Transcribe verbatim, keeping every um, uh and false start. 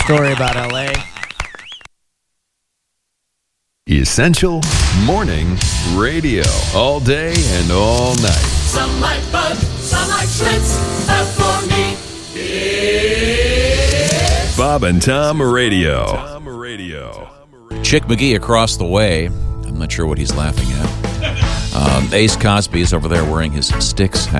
story about L A. Essential Morning Radio. All day and all night. Some like Bud, some like Schlitz, but for me, it's Bob and Tom Radio. Chick McGee across the way. I'm not sure what he's laughing at. Um, Ace Cosby is over there wearing his Styx hat.